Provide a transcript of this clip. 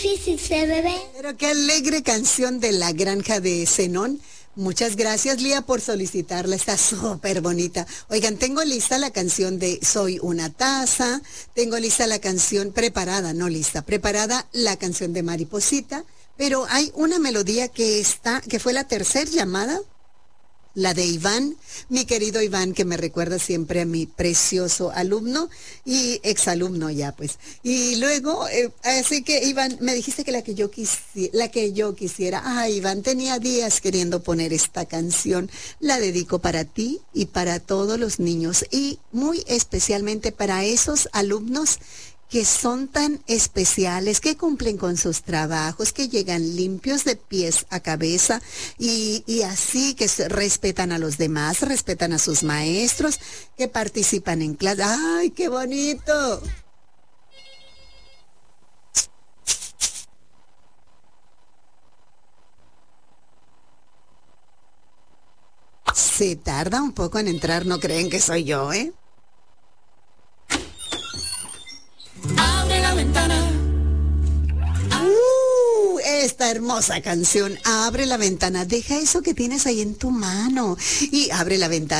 Física, bebé. Pero qué alegre canción de La Granja de Zenón. Muchas gracias, Lía, por solicitarla. Está súper bonita. Oigan, tengo lista la canción de Soy una taza. Tengo lista la canción preparada, no lista, preparada la canción de Mariposita. Pero hay una melodía que fue la tercera llamada. La de Iván, mi querido Iván, que me recuerda siempre a mi precioso alumno y exalumno ya, pues. Y luego, así que Iván, me dijiste que la que yo quisiera. Ah, Iván, tenía días queriendo poner esta canción. La dedico para ti y para todos los niños y muy especialmente para esos alumnos que son tan especiales, que cumplen con sus trabajos, que llegan limpios de pies a cabeza y así que respetan a los demás, respetan a sus maestros, que participan en clase. ¡Ay, qué bonito! Se tarda un poco en entrar, no creen que soy yo, ¿eh? Abre la ventana. Esta hermosa canción, abre la ventana, deja eso que tienes ahí en tu mano y abre la ventana.